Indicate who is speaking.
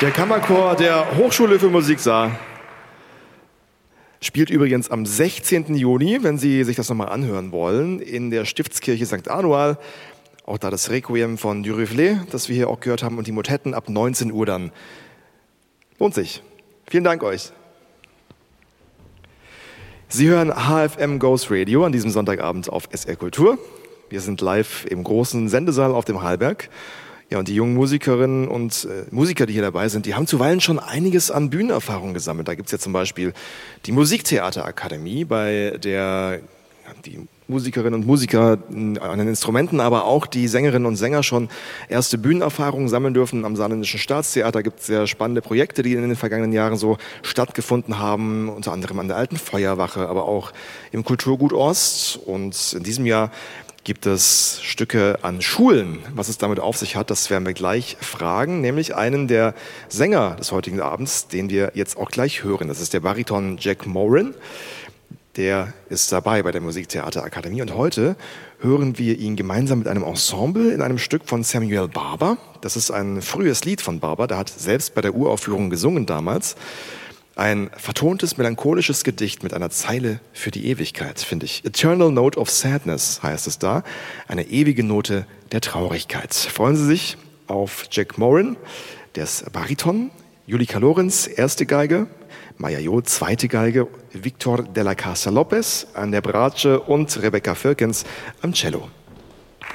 Speaker 1: Der Kammerchor der Hochschule für Musik Saar spielt übrigens am 16. Juni, wenn Sie sich das nochmal anhören wollen, in der Stiftskirche St. Anual. Auch da das Requiem von Duruflé, das wir hier auch gehört haben, und die Motetten ab 19 Uhr dann. Lohnt sich. Vielen Dank euch. Sie hören HFM Goes Radio an diesem Sonntagabend auf SR Kultur. Wir sind live im großen Sendesaal auf dem Hallberg. Ja, und die jungen Musikerinnen und Musiker, die hier dabei sind, die haben zuweilen schon einiges an Bühnenerfahrung gesammelt. Da gibt es ja zum Beispiel die Musiktheaterakademie, bei der die Musikerinnen und Musiker an den Instrumenten, aber auch die Sängerinnen und Sänger schon erste Bühnenerfahrungen sammeln dürfen. Am Saarländischen Staatstheater gibt es sehr spannende Projekte, die in den vergangenen Jahren so stattgefunden haben, unter anderem an der Alten Feuerwache, aber auch im Kulturgut Ost. Und in diesem Jahr gibt es Stücke an Schulen. Was es damit auf sich hat, das werden wir gleich fragen, nämlich einen der Sänger des heutigen Abends, den wir jetzt auch gleich hören. Das ist der Bariton Jack Moran. Der ist dabei bei der Musiktheaterakademie und heute hören wir ihn gemeinsam mit einem Ensemble in einem Stück von Samuel Barber. Das ist ein frühes Lied von Barber, der hat selbst bei der Uraufführung gesungen damals. Ein vertontes, melancholisches Gedicht mit einer Zeile für die Ewigkeit, finde ich. Eternal Note of Sadness heißt es da, eine ewige Note der Traurigkeit. Freuen Sie sich auf Jack Moran, der ist Bariton, Julika Lorenz, erste Geige, Maya Jo, zweite Geige, Victor de la Casa Lopez an der Bratsche und Rebecca Firkins am Cello.